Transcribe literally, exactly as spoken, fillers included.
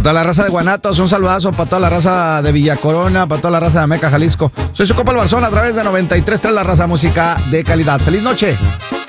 Para toda la raza de Guanatos, un saludazo para toda la raza de Villa Corona, para toda la raza de Ameca, Jalisco. Soy su compa el Barzón a través de noventa y tres punto tres, la raza música de calidad. ¡Feliz noche!